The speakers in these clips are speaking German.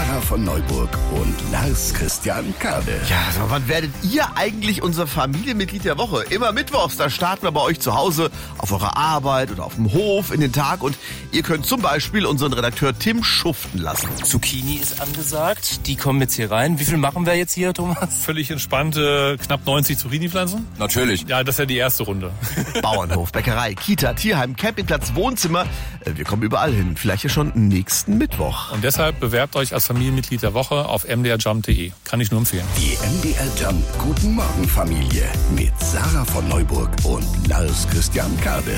Sarah von Neuburg und Lars Christian Kade. Ja, also wann werdet ihr eigentlich unser Familienmitglied der Woche? Immer mittwochs, da starten wir bei euch zu Hause, auf eurer Arbeit oder auf dem Hof in den Tag und ihr könnt zum Beispiel unseren Redakteur Tim schuften lassen. Zucchini ist angesagt, die kommen jetzt hier rein. Wie viel machen wir jetzt hier, Thomas? Völlig entspannte, knapp 90 Zucchini-Pflanzen. Natürlich. Ja, das ist ja die erste Runde. Bauernhof, Bäckerei, Kita, Tierheim, Campingplatz, Wohnzimmer. Wir kommen überall hin. Vielleicht ja schon nächsten Mittwoch. Und deshalb bewerbt euch als Familienmitglied der Woche auf mdrjump.de. Kann ich nur empfehlen. Die MDR Jump Guten Morgen Familie mit Sarah von Neuburg und Lars Christian Kade.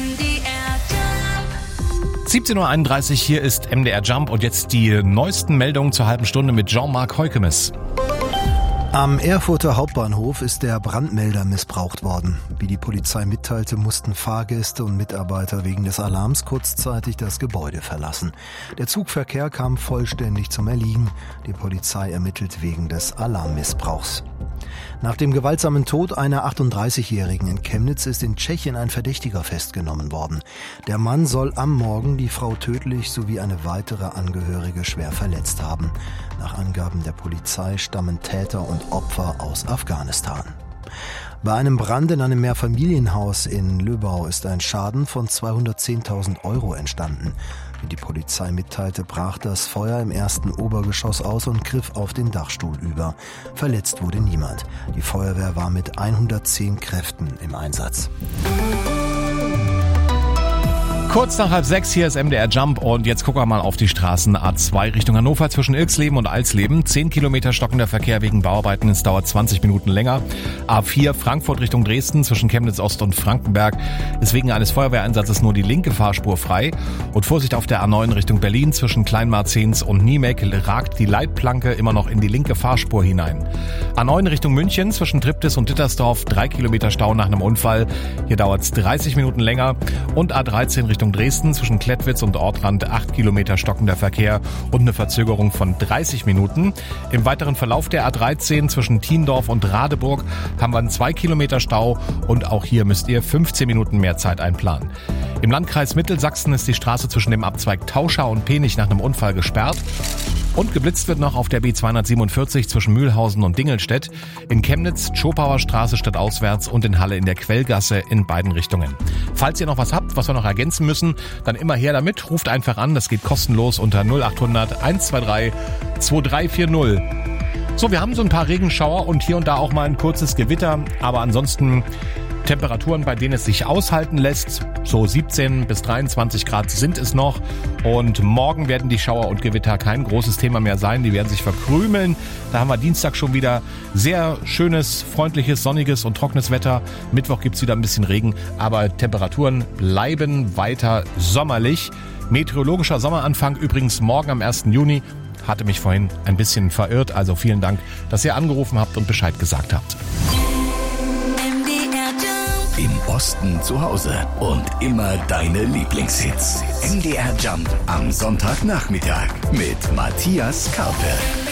17.31 Uhr, hier ist MDR Jump und jetzt die neuesten Meldungen zur halben Stunde mit Jean-Marc Heukemes. Am Erfurter Hauptbahnhof ist der Brandmelder missbraucht worden. Wie die Polizei mitteilte, mussten Fahrgäste und Mitarbeiter wegen des Alarms kurzzeitig das Gebäude verlassen. Der Zugverkehr kam vollständig zum Erliegen. Die Polizei ermittelt wegen des Alarmmissbrauchs. Nach dem gewaltsamen Tod einer 38-Jährigen in Chemnitz ist in Tschechien ein Verdächtiger festgenommen worden. Der Mann soll am Morgen die Frau tödlich sowie eine weitere Angehörige schwer verletzt haben. Nach Angaben der Polizei stammen Täter und Opfer aus Afghanistan. Bei einem Brand in einem Mehrfamilienhaus in Löbau ist ein Schaden von 210.000 € entstanden. Wie die Polizei mitteilte, brach das Feuer im ersten Obergeschoss aus und griff auf den Dachstuhl über. Verletzt wurde niemand. Die Feuerwehr war mit 110 Kräften im Einsatz. Kurz nach 5:30, hier ist MDR Jump und jetzt gucken wir mal auf die Straßen. A2 Richtung Hannover zwischen Ilksleben und Alsleben. 10 Kilometer stockender Verkehr wegen Bauarbeiten, es dauert 20 Minuten länger. A4 Frankfurt Richtung Dresden zwischen Chemnitz Ost und Frankenberg ist wegen eines Feuerwehreinsatzes nur die linke Fahrspur frei. Und Vorsicht auf der A9 Richtung Berlin zwischen Kleinmarzens und Niemek ragt die Leitplanke immer noch in die linke Fahrspur hinein. A9 Richtung München zwischen Triptis und Dittersdorf 3 Kilometer Stau nach einem Unfall. Hier dauert es 30 Minuten länger. Und A13 Richtung Dresden zwischen Klettwitz und Ortrand 8 Kilometer stockender Verkehr und eine Verzögerung von 30 Minuten. Im weiteren Verlauf der A13 zwischen Thiendorf und Radeburg haben wir einen 2 Kilometer Stau und auch hier müsst ihr 15 Minuten mehr Zeit einplanen. Im Landkreis Mittelsachsen ist die Straße zwischen dem Abzweig Tauscha und Penich nach einem Unfall gesperrt. Und geblitzt wird noch auf der B247 zwischen Mühlhausen und Dingelstedt, in Chemnitz, Tschopauer Straße stadtauswärts und in Halle in der Quellgasse in beiden Richtungen. Falls ihr noch was habt, was wir noch ergänzen müssen, dann immer her damit, ruft einfach an, das geht kostenlos unter 0800 123 2340. So, wir haben so ein paar Regenschauer und hier und da auch mal ein kurzes Gewitter, aber ansonsten Temperaturen, bei denen es sich aushalten lässt. So 17 bis 23 Grad sind es noch. Und morgen werden die Schauer und Gewitter kein großes Thema mehr sein. Die werden sich verkrümeln. Da haben wir Dienstag schon wieder sehr schönes, freundliches, sonniges und trockenes Wetter. Mittwoch gibt's wieder ein bisschen Regen. Aber Temperaturen bleiben weiter sommerlich. Meteorologischer Sommeranfang übrigens morgen am 1. Juni. Hatte mich vorhin ein bisschen verirrt. Also vielen Dank, dass ihr angerufen habt und Bescheid gesagt habt. Im Osten zu Hause und immer deine Lieblingshits. MDR Jump am Sonntagnachmittag mit Matthias Karpe.